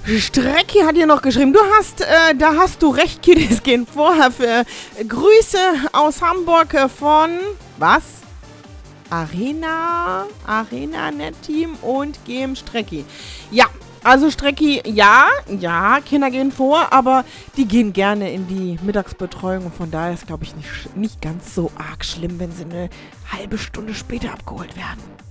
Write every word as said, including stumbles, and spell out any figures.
Strecki hat hier noch geschrieben, du hast, äh, da hast du recht, Kiddies gehen vorher für Grüße aus Hamburg von, was? Arena, Arena Net Team und Game Strecki. Ja, also Strecki, ja, ja, Kinder gehen vor, aber die gehen gerne in die Mittagsbetreuung und von daher ist, glaube ich, nicht, nicht ganz so arg schlimm, wenn sie eine halbe Stunde später abgeholt werden.